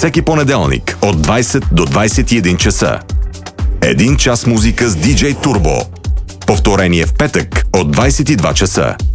всеки понеделник от 20 до 21 часа. 1 час музика с DJ Turbo. Повторение в петък от 22 часа.